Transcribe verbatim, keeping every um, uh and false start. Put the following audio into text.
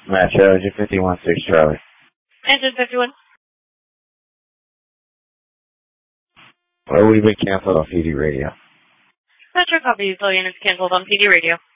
Metro, Engine fifty-one six Charlie. Engine fifty-one. Well, we've been canceled on P D radio. Metro copy, diesel units canceled on P D radio.